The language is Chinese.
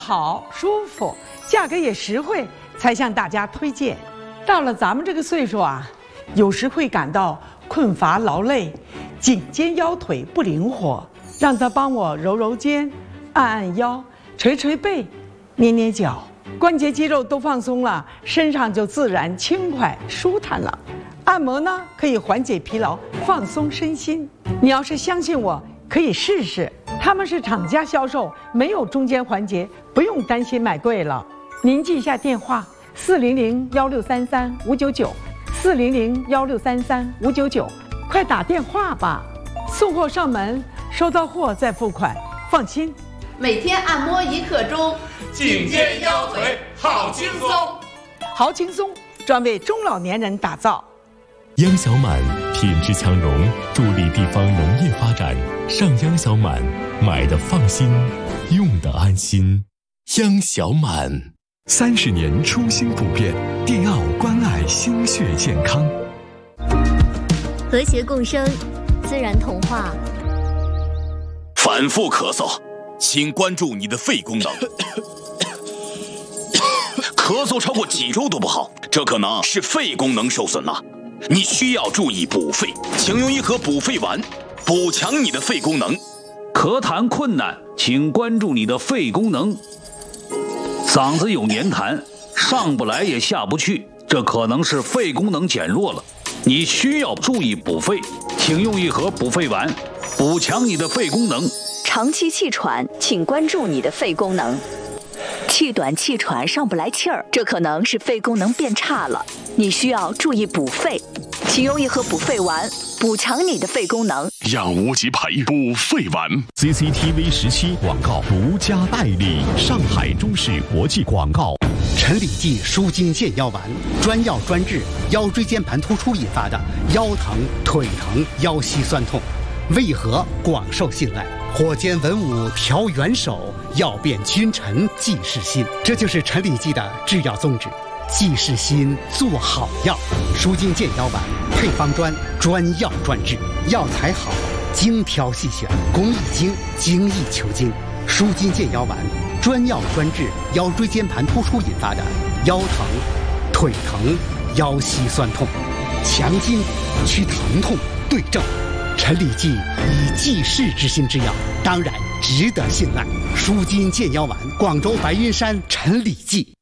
好舒服，价格也实惠，才向大家推荐。到了咱们这个岁数啊，有时会感到困乏劳累，颈肩腰腿不灵活，让他帮我揉揉肩，按按腰，捶捶背，捏捏脚，关节肌肉都放松了，身上就自然轻快舒坦了。按摩呢，可以缓解疲劳，放松身心。你要是相信我，可以试试。他们是厂家销售，没有中间环节，不用担心买贵了。您记一下电话：400-1633-599，400-1633-599，快打电话吧。送货上门，收到货再付款，放心。 每天按摩1刻钟， 颈肩腰腿好轻松， 好轻松，专为中老年人打造。 央小满品质强融，助力地方农业发展。上央小满，买的放心，用的安心。央小满 30年初心不变，电奥关爱心血健康， 和谐共生，自然童话。 反复咳嗽，请关注你的肺功能。咳嗽超过几周都不好，这可能是肺功能受损了。你需要注意补肺，请用一盒补肺丸，补强你的肺功能。 咳痰困难，请关注你的肺功能。嗓子有黏痰，上不来也下不去，这可能是肺功能减弱了。你需要注意补肺，请用一盒补肺丸，补强你的肺功能。 长期气喘，请关注你的肺功能。气短气喘上不来气儿，这可能是肺功能变差了，你需要注意补肺，请用一盒补肺丸，补强你的肺功能。 让无极培补肺丸。 CCTV 17广告独家代理，上海中视国际广告。 陈李济舒筋健腰丸，专药专治腰椎间盘突出引发的腰疼、腿疼、腰膝酸痛，为何广受信赖？火尖文武调元首，要变君臣济世心。这就是陈李济的制药宗旨，济世心，做好药。舒筋健腰丸配方专，专药专治，药材好，精挑细选，工艺精，精益求精。舒筋健腰丸专药专治腰椎间盘突出引发的腰疼、腿疼、腰膝酸痛，强筋祛疼痛，对症。陈李济以济世之心之药，当然值得信赖。舒筋健腰丸，广州白云山陈李济。